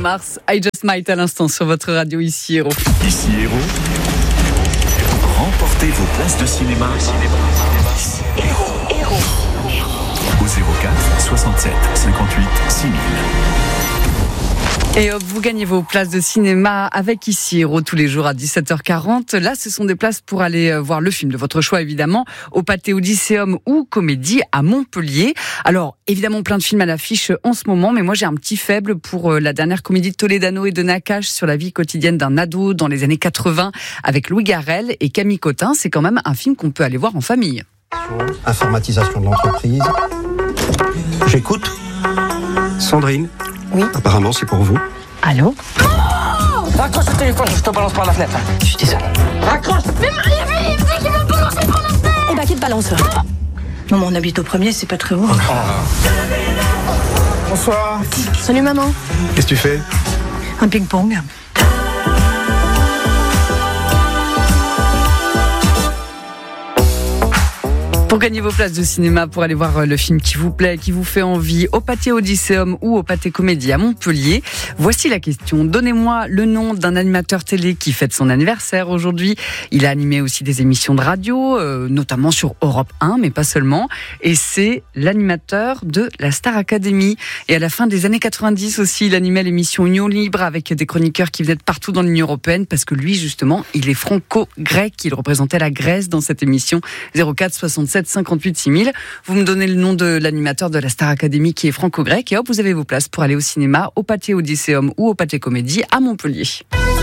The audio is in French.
Mars, I Just Might à l'instant sur votre radio Ici Héros. Ici Héros, remportez vos places de cinéma. Héros. Au 04 67 58 6000. Et hop, vous gagnez vos places de cinéma avec Ici Héros tous les jours à 17h40. Là, ce sont des places pour aller voir le film de votre choix, évidemment, au Pâté Odysseum ou Comédie à Montpellier. Alors, évidemment, plein de films à l'affiche en ce moment, mais moi, j'ai un petit faible pour la dernière comédie de Toledano et de Nakache sur la vie quotidienne d'un ado dans les années 80 avec Louis Garrel et Camille Cotin. C'est quand même un film qu'on peut aller voir en famille. Informatisation de l'entreprise. J'écoute. Sandrine. Oui. Apparemment, c'est pour vous. Allô? Raccroche le téléphone, je te balance par la fenêtre. Je suis désolée. Raccroche! Mais il me dit qu'il va me balancer par la fenêtre! Eh ben, qui te balance? Non, mais on habite au premier, c'est pas très haut. Bonsoir. Salut, maman. Qu'est-ce que tu fais? Un ping-pong. Pour gagner vos places de cinéma, pour aller voir le film qui vous plaît, qui vous fait envie, au Pâté Odysseum ou au Pâté Comédie à Montpellier, voici la question. Donnez-moi le nom d'un animateur télé qui fête son anniversaire aujourd'hui. Il a animé aussi des émissions de radio, notamment sur Europe 1, mais pas seulement. Et c'est l'animateur de la Star Academy. Et à la fin des années 90 aussi, il animait l'émission Union Libre avec des chroniqueurs qui venaient de partout dans l'Union Européenne parce que lui, justement, il est franco-grec. Il représentait la Grèce dans cette émission 04 67 58 6000. Vous me donnez le nom de l'animateur de la Star Academy qui est franco-grec et hop, vous avez vos places pour aller au cinéma, au Pâté Odysseum ou au Pâté Comédie à Montpellier.